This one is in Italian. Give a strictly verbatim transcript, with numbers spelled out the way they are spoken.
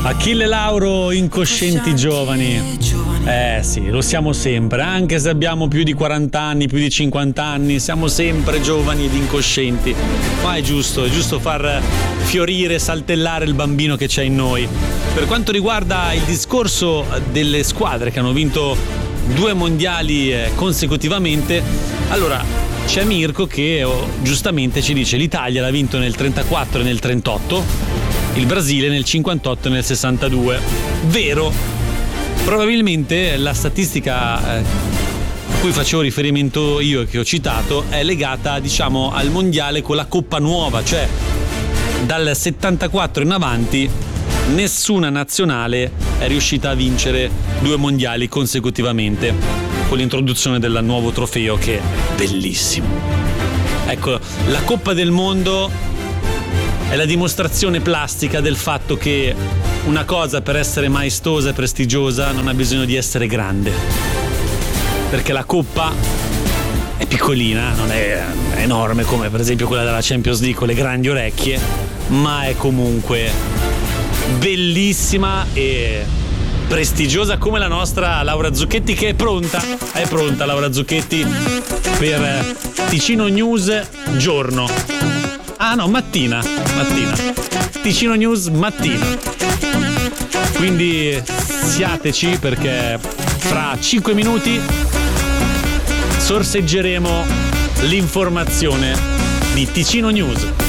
Achille Lauro, incoscienti giovani. Eh sì, lo siamo sempre, anche se abbiamo più di quaranta anni, più di cinquanta anni, siamo sempre giovani ed incoscienti. Ma è giusto, è giusto far fiorire, saltellare il bambino che c'è in noi. Per quanto riguarda il discorso delle squadre che hanno vinto due mondiali consecutivamente, allora c'è Mirko che oh, giustamente ci dice l'Italia l'ha vinto nel trentaquattro e nel trentotto, il Brasile nel cinquantotto e nel sessantadue. Vero. Probabilmente la statistica eh, a cui facevo riferimento io e che ho citato è legata, diciamo, al mondiale con la Coppa Nuova, cioè dal settantaquattro in avanti nessuna nazionale è riuscita a vincere due mondiali consecutivamente, con l'introduzione del nuovo trofeo che è bellissimo. Ecco, la Coppa del Mondo è la dimostrazione plastica del fatto che una cosa, per essere maestosa e prestigiosa, non ha bisogno di essere grande, perché la coppa è piccolina, non è enorme come per esempio quella della Champions League con le grandi orecchie, ma è comunque bellissima e prestigiosa come la nostra Laura Zucchetti, che è pronta, è pronta Laura Zucchetti per Ticino News giorno. Ah no, mattina, mattina. Ticino News mattina. Quindi siateci, perché fra cinque minuti sorseggeremo l'informazione di Ticino News.